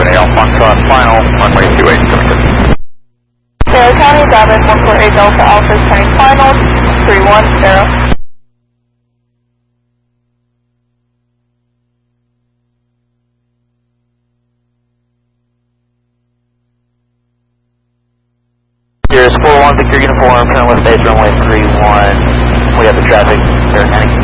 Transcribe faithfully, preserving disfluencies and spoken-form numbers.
seven eight Alpha Foxtrot, final, runway two eight, coming good. Taylor County, Davin, one four eight Delta Alpha, turning final, three one zero. Here's four one Victor Uniform, turn left base, runway three one. We have the traffic, Taylor County.